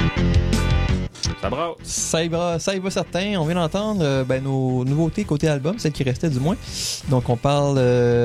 Ça y va certain. On vient d'entendre nos nouveautés côté album, celles qui restaient du moins. Donc on parle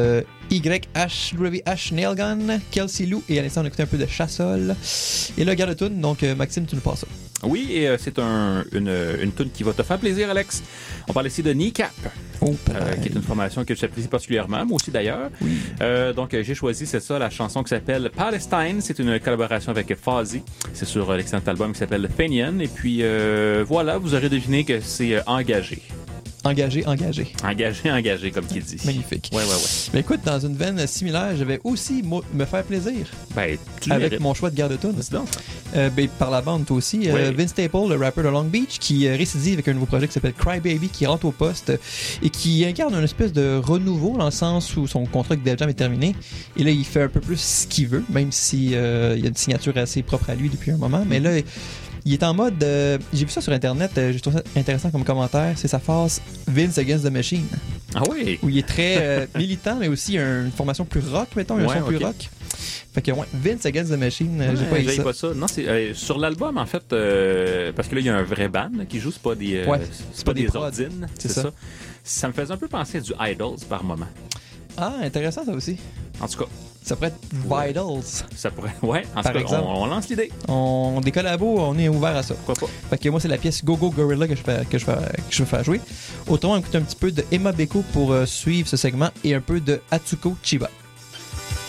YH Nailgun, Kelsey Lou, et à l'instant on a écouté un peu de Chassol. Et là, garde tune, donc Maxime, tu nous passes ça. Oui, et c'est une tune qui va te faire plaisir, Alex. On parle ici de Kneecap, qui est une formation que j'apprécie particulièrement, moi aussi d'ailleurs. Oui. Donc j'ai choisi, c'est ça, la chanson qui s'appelle Palestine. C'est une collaboration avec Fozzy. C'est sur l'excellent album qui s'appelle Fenian. Et puis voilà, vous aurez deviné que c'est engagé. Engagé, comme qu'il dit. Magnifique. Ouais. Mais écoute, dans une veine similaire, je vais aussi me faire plaisir. Ben, tu avec mérites. Mon choix de garde-tune. C'est donc. Par la bande, toi aussi. Oui. Vince Staple, le rappeur de Long Beach, qui récidive avec un nouveau projet qui s'appelle Cry Baby, qui rentre au poste et qui incarne une espèce de renouveau dans le sens où son contrat avec Def Jam est terminé. Et là, il fait un peu plus ce qu'il veut, même si il y a une signature assez propre à lui depuis un moment. Mais là, il est en mode... j'ai vu ça sur Internet, j'ai trouvé ça intéressant comme commentaire. C'est sa phase Vince Against the Machine. Ah oui? Où il est très militant, mais aussi une formation plus rock, mettons, un son plus rock. Fait que, Vince Against the Machine, j'ai pas ça. Non, c'est sur l'album, en fait, parce que là, il y a un vrai band qui joue, c'est pas des, c'est pas des ordines, c'est ça. Ça me faisait un peu penser à du Idols par moment. Ah, intéressant ça aussi. En tout cas. Ça pourrait être Vitals. Ça pourrait, ouais. En tout cas, on lance l'idée. Des collabos, on est ouvert à ça. Pourquoi pas? Fait que moi, c'est la pièce Go Go Gorilla que je veux faire jouer. Autrement, on écoute un petit peu de Emma Beko pour suivre ce segment et un peu de Atsuko Chiba.